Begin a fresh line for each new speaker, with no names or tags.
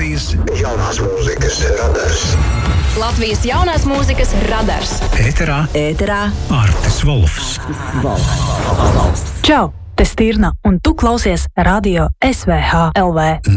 Latvijas jaunās mūzikas radars.
Latvijas jaunās mūzikas radars.
Ēterā Artis Volfs.
Čau, te Stirna, un tu klausies Radio SVH LV.